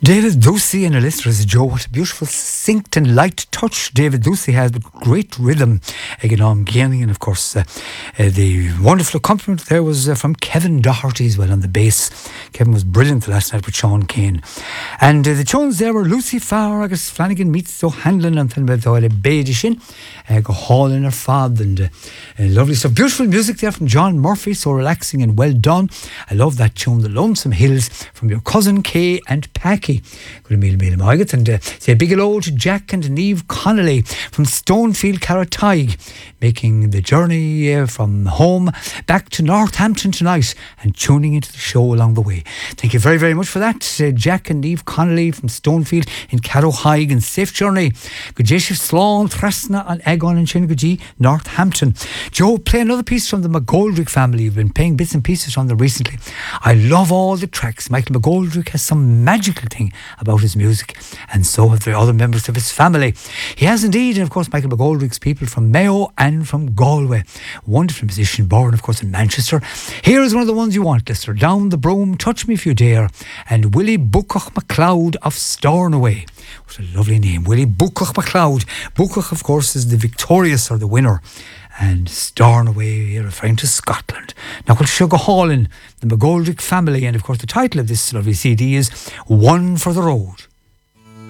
David Ducey in a listener's Joe. What a beautiful, succinct and light touch David Ducey has, with great rhythm. And of course, the wonderful accompaniment there was from Kevin Doherty as well on the bass. Kevin was brilliant last night with Sean Kane. And the tunes there were Lucy Farr, agus Flanagan meets O'Hanlon and then with the Bedishin, go Hall in her fad, and lovely stuff. Beautiful music there from John Murphy, so relaxing and well done. I love that tune, The Lonesome Hills, from your cousin Kay and Packy. Good meal, and say a big hello to Jack and Niamh Connolly from Stonefield, Carrataig, making the journey from home back to Northampton tonight and tuning into the show along the way. Thank you very, very much for that, Jack and Niamh Connolly from Stonefield in Carrataig, and safe journey. Good day, Slán, Thrasna and Egon and Shingaji, Northampton. Joe, play another piece from the McGoldrick family. You've been playing bits and pieces from them recently. I love all the tracks. Michael McGoldrick has some magical thing about his music, and so have the other members of his family. He has indeed, and of course Michael McGoldrick's people from Mayo and from Galway. Wonderful musician, born of course in Manchester. Here is one of the ones you want, listener. Down the Broom, Touch Me If You Dare, and Willie Bucach MacLeod of Stornoway. What a lovely name, Willie Bucach MacLeod. Bucach, of course, is the victorious or the winner, and Stornoway, referring to Scotland. Now, we'll Sugar Hall in the McGoldrick family, and of course the title of this lovely CD is One for the Road.